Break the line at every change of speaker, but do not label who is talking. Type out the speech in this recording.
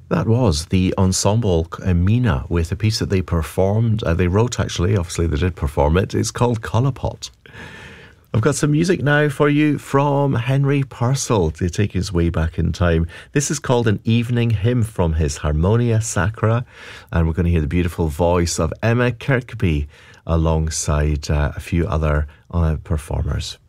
That was the ensemble Mina with a piece that they performed. They wrote, actually. Obviously, they did perform it. It's called Colopot. I've got some music now for you from Henry Purcell to take his way back in time. This is called An Evening Hymn from his Harmonia Sacra, and we're going to hear the beautiful voice of Emma Kirkby alongside a few other performers.